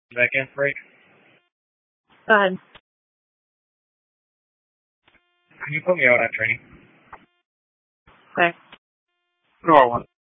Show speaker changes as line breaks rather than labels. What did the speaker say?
Back in break.
Go ahead.
Can you put me out on training?
Okay.
No, I want.